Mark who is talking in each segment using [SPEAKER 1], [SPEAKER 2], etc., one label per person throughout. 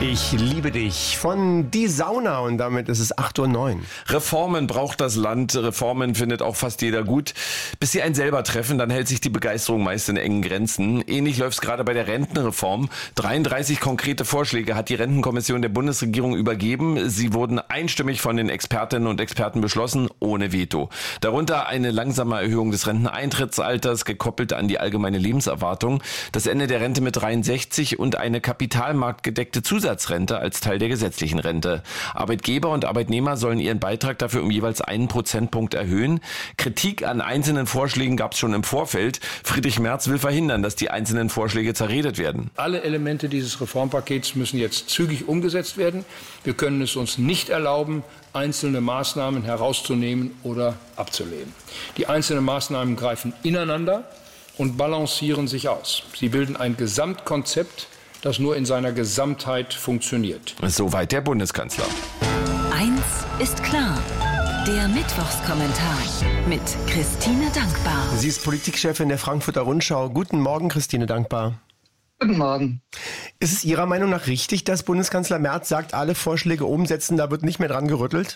[SPEAKER 1] Ich liebe dich von Die Sauna und damit ist es 8:09 Uhr.
[SPEAKER 2] Reformen braucht das Land, Reformen findet auch fast jeder gut. Bis sie einen selber treffen, dann hält sich die Begeisterung meist in engen Grenzen. Ähnlich läuft es gerade bei der Rentenreform. 33 konkrete Vorschläge hat die Rentenkommission der Bundesregierung übergeben. Sie wurden einstimmig von den Expertinnen und Experten beschlossen, ohne Veto. Darunter eine langsame Erhöhung des Renteneintrittsalters, gekoppelt an die allgemeine Lebenserwartung, das Ende der Rente mit 63 und eine kapitalmarktgedeckte Zusatzrente als Teil der gesetzlichen Rente. Arbeitgeber und Arbeitnehmer sollen ihren Beitrag dafür um jeweils 1 Prozentpunkt erhöhen. Kritik an einzelnen Vorschlägen gab es schon im Vorfeld. Friedrich Merz will verhindern, dass die einzelnen Vorschläge zerredet werden.
[SPEAKER 3] Alle Elemente dieses Reformpakets müssen jetzt zügig umgesetzt werden. Wir können es uns nicht erlauben, einzelne Maßnahmen herauszunehmen oder abzulehnen. Die einzelnen Maßnahmen greifen ineinander und balancieren sich aus. Sie bilden ein Gesamtkonzept, das nur in seiner Gesamtheit funktioniert.
[SPEAKER 2] Soweit der Bundeskanzler.
[SPEAKER 4] Eins ist klar. Der Mittwochskommentar mit Christine Dankbar.
[SPEAKER 1] Sie ist Politikchefin der Frankfurter Rundschau. Guten Morgen, Christine Dankbar.
[SPEAKER 5] Guten Morgen.
[SPEAKER 1] Ist es Ihrer Meinung nach richtig, dass Bundeskanzler Merz sagt, alle Vorschläge umsetzen, da wird nicht mehr dran gerüttelt?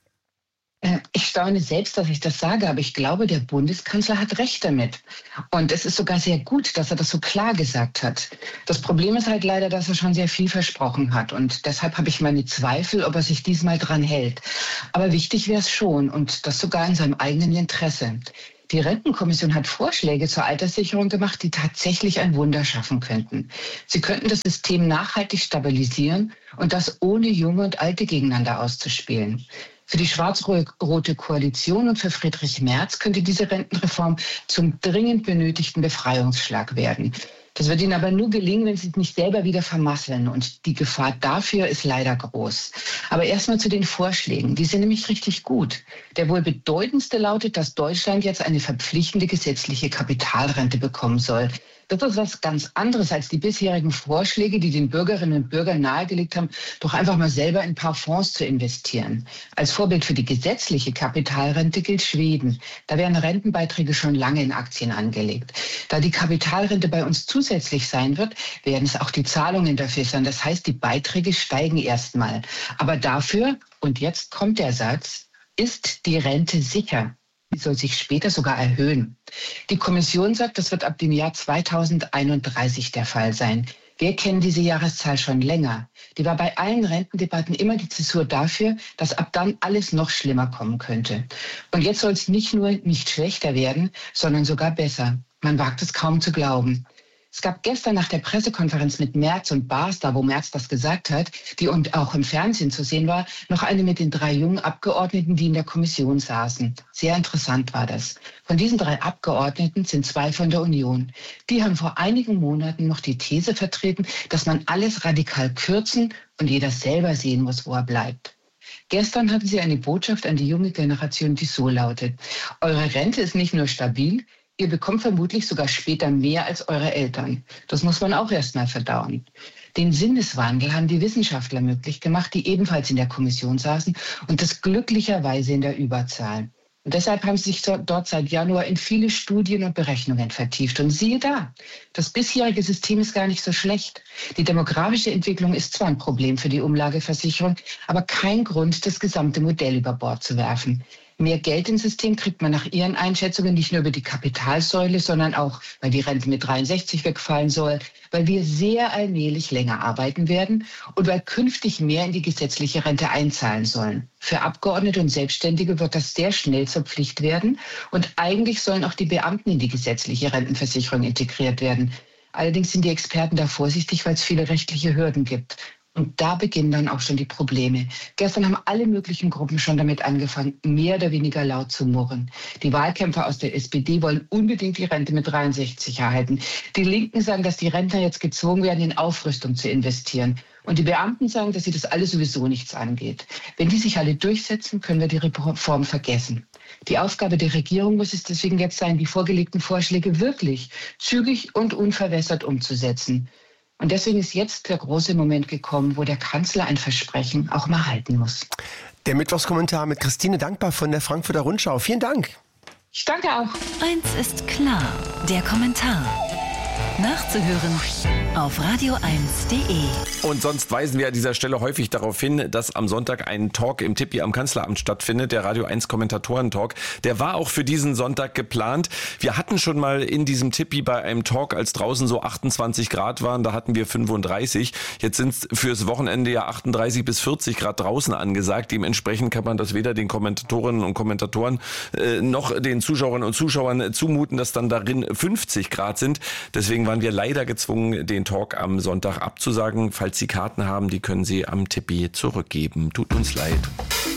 [SPEAKER 5] Ich staune selbst, dass ich das sage, aber ich glaube, der Bundeskanzler hat recht damit. Und es ist sogar sehr gut, dass er das so klar gesagt hat. Das Problem ist halt leider, dass er schon sehr viel versprochen hat. Und deshalb habe ich meine Zweifel, ob er sich diesmal dran hält. Aber wichtig wäre es schon und das sogar in seinem eigenen Interesse. Die Rentenkommission hat Vorschläge zur Alterssicherung gemacht, die tatsächlich ein Wunder schaffen könnten. Sie könnten das System nachhaltig stabilisieren und das ohne Junge und Alte gegeneinander auszuspielen. Für die schwarz-rote Koalition und für Friedrich Merz könnte diese Rentenreform zum dringend benötigten Befreiungsschlag werden. Das wird ihnen aber nur gelingen, wenn sie es nicht selber wieder vermasseln. Und die Gefahr dafür ist leider groß. Aber erstmal zu den Vorschlägen. Die sind nämlich richtig gut. Der wohl bedeutendste lautet, dass Deutschland jetzt eine verpflichtende gesetzliche Kapitalrente bekommen soll. Das ist was ganz anderes als die bisherigen Vorschläge, die den Bürgerinnen und Bürgern nahegelegt haben, doch einfach mal selber in ein paar Fonds zu investieren. Als Vorbild für die gesetzliche Kapitalrente gilt Schweden. Da werden Rentenbeiträge schon lange in Aktien angelegt. Da die Kapitalrente bei uns zusätzlich sein wird, werden es auch die Zahlungen dafür sein. Das heißt, die Beiträge steigen erstmal. Aber dafür, und jetzt kommt der Satz, ist die Rente sicher. Die soll sich später sogar erhöhen. Die Kommission sagt, das wird ab dem Jahr 2031 der Fall sein. Wir kennen diese Jahreszahl schon länger. Die war bei allen Rentendebatten immer die Zäsur dafür, dass ab dann alles noch schlimmer kommen könnte. Und jetzt soll es nicht nur nicht schlechter werden, sondern sogar besser. Man wagt es kaum zu glauben. Es gab gestern nach der Pressekonferenz mit Merz und Baas, da wo Merz das gesagt hat, die und auch im Fernsehen zu sehen war, noch eine mit den 3 jungen Abgeordneten, die in der Kommission saßen. Sehr interessant war das. Von diesen 3 Abgeordneten sind 2 von der Union. Die haben vor einigen Monaten noch die These vertreten, dass man alles radikal kürzen und jeder selber sehen muss, wo er bleibt. Gestern hatten sie eine Botschaft an die junge Generation, die so lautet: Eure Rente ist nicht nur stabil, ihr bekommt vermutlich sogar später mehr als eure Eltern. Das muss man auch erst mal verdauen. Den Sinneswandel haben die Wissenschaftler möglich gemacht, die ebenfalls in der Kommission saßen und das glücklicherweise in der Überzahl. Und deshalb haben sie sich dort seit Januar in viele Studien und Berechnungen vertieft. Und siehe da, das bisherige System ist gar nicht so schlecht. Die demografische Entwicklung ist zwar ein Problem für die Umlageversicherung, aber kein Grund, das gesamte Modell über Bord zu werfen. Mehr Geld ins System kriegt man nach ihren Einschätzungen nicht nur über die Kapitalsäule, sondern auch, weil die Rente mit 63 wegfallen soll, weil wir sehr allmählich länger arbeiten werden und weil künftig mehr in die gesetzliche Rente einzahlen sollen. Für Abgeordnete und Selbstständige wird das sehr schnell zur Pflicht werden und eigentlich sollen auch die Beamten in die gesetzliche Rentenversicherung integriert werden. Allerdings sind die Experten da vorsichtig, weil es viele rechtliche Hürden gibt. Und da beginnen dann auch schon die Probleme. Gestern haben alle möglichen Gruppen schon damit angefangen, mehr oder weniger laut zu murren. Die Wahlkämpfer aus der SPD wollen unbedingt die Rente mit 63 erhalten. Die Linken sagen, dass die Rentner jetzt gezwungen werden, in Aufrüstung zu investieren. Und die Beamten sagen, dass sie das alles sowieso nichts angeht. Wenn die sich alle durchsetzen, können wir die Reform vergessen. Die Aufgabe der Regierung muss es deswegen jetzt sein, die vorgelegten Vorschläge wirklich zügig und unverwässert umzusetzen. Und deswegen ist jetzt der große Moment gekommen, wo der Kanzler ein Versprechen auch mal halten muss.
[SPEAKER 1] Der Mittwochskommentar mit Christine Dankbar von der Frankfurter Rundschau. Vielen Dank.
[SPEAKER 5] Ich danke auch.
[SPEAKER 4] Eins ist klar, der Kommentar. Nachzuhören auf radio1.de.
[SPEAKER 2] Und sonst weisen wir an dieser Stelle häufig darauf hin, dass am Sonntag ein Talk im Tippi am Kanzleramt stattfindet, der Radio 1 Kommentatoren-Talk. Der war auch für diesen Sonntag geplant. Wir hatten schon mal in diesem Tippi bei einem Talk, als draußen so 28 Grad waren, da hatten wir 35. Jetzt sind es fürs Wochenende ja 38 bis 40 Grad draußen angesagt. Dementsprechend kann man das weder den Kommentatorinnen und Kommentatoren noch den Zuschauerinnen und Zuschauern zumuten, dass dann darin 50 Grad sind. Deswegen waren wir leider gezwungen, den Talk am Sonntag abzusagen. Falls Sie Karten haben, die können Sie am Tippi zurückgeben. Tut uns leid.